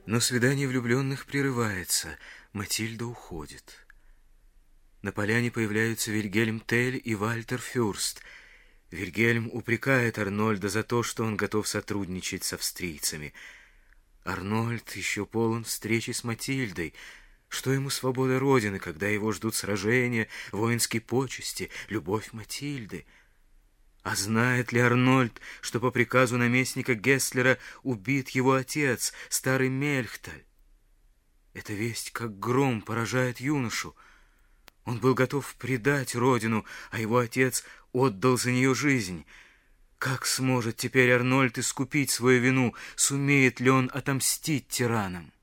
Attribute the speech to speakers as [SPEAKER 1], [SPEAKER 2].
[SPEAKER 1] Но свидание влюбленных прерывается. Матильда уходит. На поляне появляются Вильгельм Тель и Вальтер Фюрст. Вильгельм упрекает Арнольда за то, что он готов сотрудничать с австрийцами. Арнольд еще полон встречи с Матильдой. Что ему свобода Родины, когда его ждут сражения, воинские почести, любовь Матильды? А знает ли Арнольд, что по приказу наместника Гесслера убит его отец, старый Мельхталь? Эта весть, как гром, поражает юношу. Он был готов предать родину, а его отец отдал за нее жизнь. Как сможет теперь Арнольд искупить свою вину? Сумеет ли он отомстить тиранам?